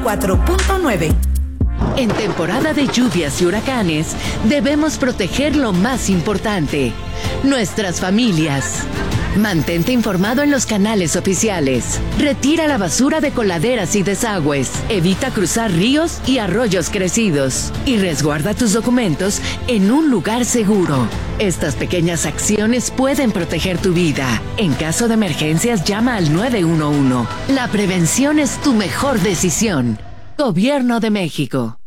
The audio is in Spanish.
4.9. En temporada de lluvias y huracanes, debemos proteger lo más importante, nuestras familias. Mantente informado en los canales oficiales. Retira la basura de coladeras y desagües. Evita cruzar ríos y arroyos crecidos. Y resguarda tus documentos en un lugar seguro. Estas pequeñas acciones pueden proteger tu vida. En caso de emergencias, llama al 911. La prevención es tu mejor decisión. Gobierno de México.